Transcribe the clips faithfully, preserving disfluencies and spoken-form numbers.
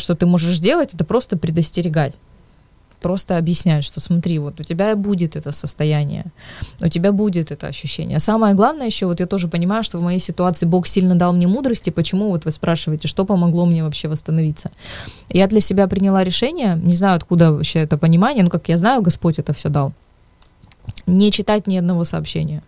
что ты можешь делать, это просто предостерегать. Просто объяснять, что смотри, вот у тебя будет это состояние, у тебя будет это ощущение. Самое главное еще, вот я тоже понимаю, что в моей ситуации Бог сильно дал мне мудрости, почему, вот вы спрашиваете, что помогло мне вообще восстановиться. Я для себя приняла решение, не знаю, откуда вообще это понимание, но как я знаю, Господь это все дал, не читать ни одного сообщения.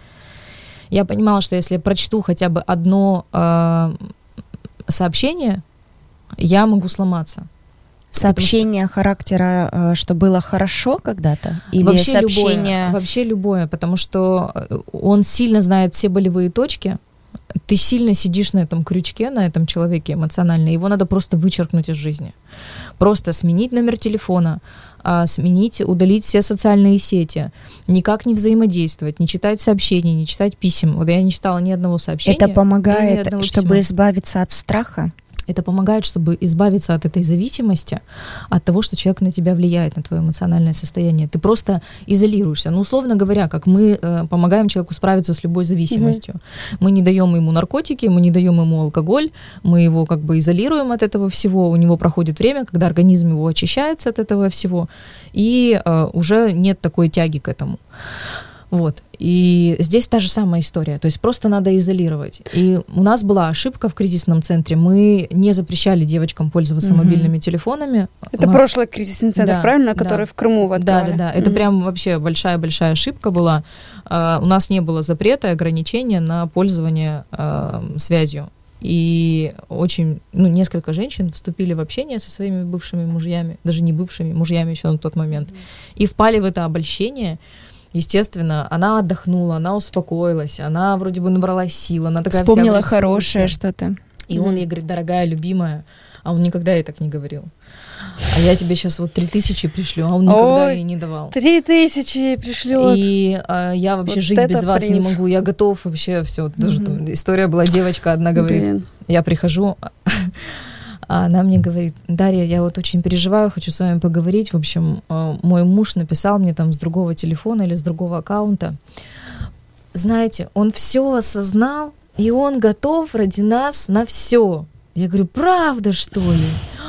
Я понимала, что если я прочту хотя бы одно э, сообщение, я могу сломаться. Сообщение что... характера, что было хорошо когда-то? Или вообще сообщение... любое, вообще любое, потому что он сильно знает все болевые точки, ты сильно сидишь на этом крючке, на этом человеке эмоционально, его надо просто вычеркнуть из жизни. Просто сменить номер телефона, сменить, удалить все социальные сети, никак не взаимодействовать, не читать сообщений, не читать писем. Вот я не читала ни одного сообщения. Это помогает, чтобы письма. избавиться от страха? Это помогает, чтобы избавиться от этой зависимости, от того, что человек на тебя влияет, на твое эмоциональное состояние. Ты просто изолируешься. Ну, условно говоря, как мы э, помогаем человеку справиться с любой зависимостью. Mm-hmm. Мы не даем ему наркотики, мы не даем ему алкоголь, мы его как бы изолируем от этого всего, у него проходит время, когда организм его очищается от этого всего, и э, уже нет такой тяги к этому. Вот. И здесь та же самая история. То есть просто надо изолировать. И у нас была ошибка в кризисном центре. Мы не запрещали девочкам пользоваться угу. мобильными телефонами. Это нас... прошлый кризисный центр, да, правильно? Который да. в Крыму вы открывали. Да, да, да. Это угу. прям вообще большая-большая ошибка была. Uh, у нас не было запрета, ограничения на пользование uh, связью. И очень, ну, несколько женщин вступили в общение со своими бывшими мужьями, даже не бывшими мужьями еще на тот момент, угу. и впали в это обольщение. Естественно, она отдохнула, она успокоилась, она вроде бы набралась сил, она такая вспомнила вся хорошее что-то. И mm-hmm. он ей говорит: дорогая, любимая, а он никогда ей так не говорил. А я тебе сейчас вот три тысячи пришлю, а он никогда Ой, ей не давал. Три тысячи пришлет. И а, я вообще вот жить без вас принц. Не могу, я готов вообще все. Mm-hmm. Тоже там история была, девочка одна говорит, Блин. я прихожу... А она мне говорит: Дарья, я вот очень переживаю, хочу с вами поговорить. В общем, мой муж написал мне там с другого телефона или с другого аккаунта. Знаете, он все осознал, и он готов ради нас на все. Я говорю: правда, что ли?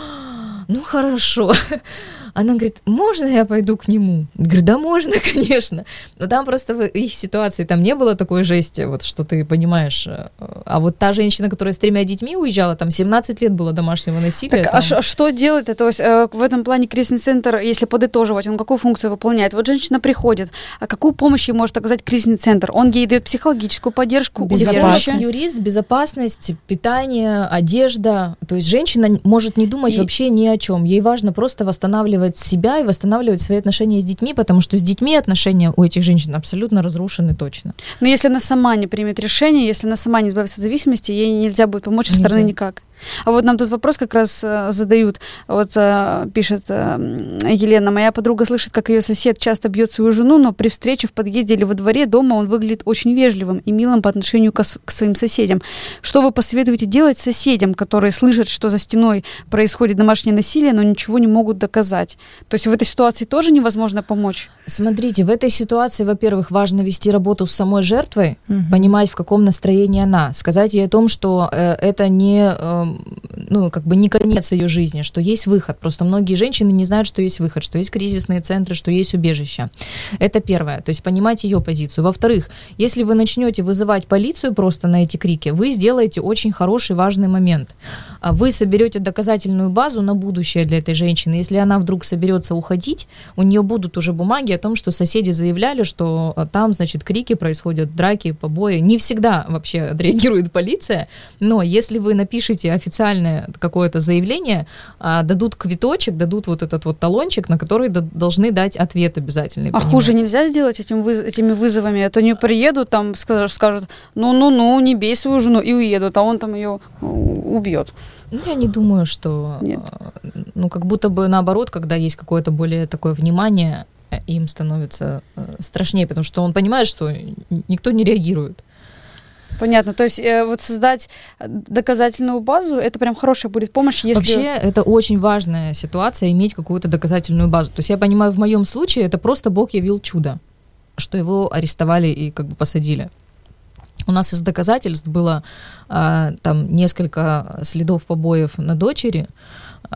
Ну, хорошо. Она говорит: можно я пойду к нему? Я говорю: да можно, конечно. Но там просто в их ситуации там не было такой жести, вот что ты понимаешь. А вот та женщина, которая с тремя детьми уезжала, там семнадцать лет было домашнего насилия. Так, там... а ш- что делать? То есть э, в этом плане кризисный центр, если подытоживать, он какую функцию выполняет? Вот женщина приходит, а какую помощь ей может оказать кризисный центр? Он ей дает психологическую поддержку, безопасность, юрист, безопасность, питание, одежда. То есть женщина может не думать и... вообще ни о чем. Ей важно просто восстанавливать себя и восстанавливать свои отношения с детьми, потому что с детьми отношения у этих женщин абсолютно разрушены точно. Но если она сама не примет решение, если она сама не избавится от зависимости, ей нельзя будет помочь со стороны никак. А вот нам тут вопрос как раз э, задают. Вот э, пишет э, Елена: моя подруга слышит, как ее сосед часто бьет свою жену, но при встрече в подъезде или во дворе дома он выглядит очень вежливым и милым по отношению к, к своим соседям. Что вы посоветуете делать соседям, которые слышат, что за стеной происходит домашнее насилие, но ничего не могут доказать? То есть в этой ситуации тоже невозможно помочь? Смотрите, в этой ситуации, во-первых, важно вести работу с самой жертвой, угу. понимать, в каком настроении она, сказать ей о том, что э, это не... Э, ну, как бы не конец ее жизни, что есть выход. Просто многие женщины не знают, что есть выход, что есть кризисные центры, что есть убежище. Это первое. То есть понимать ее позицию. Во-вторых, если вы начнете вызывать полицию просто на эти крики, вы сделаете очень хороший, важный момент. Вы соберете доказательную базу на будущее для этой женщины. Если она вдруг соберется уходить, у нее будут уже бумаги о том, что соседи заявляли, что там, значит, крики происходят, драки, побои. Не всегда вообще отреагирует полиция, но если вы напишите официально какое-то заявление, дадут квиточек, дадут вот этот вот талончик, на который должны дать ответ обязательный. А хуже нельзя сделать этим выз- этими вызовами? А то не приедут, там скажут, скажут, ну-ну-ну, не бей свою жену, и уедут, а он там ее убьет. Ну, я не думаю, что... Нет. Ну, как будто бы наоборот, когда есть какое-то более такое внимание, им становится страшнее, потому что он понимает, что никто не реагирует. Понятно. То есть э, вот создать доказательную базу, это прям хорошая будет помощь, если... Вообще, это очень важная ситуация, иметь какую-то доказательную базу. То есть я понимаю, в моем случае это просто Бог явил чудо, что его арестовали и как бы посадили. У нас из доказательств было а, там несколько следов побоев на дочери,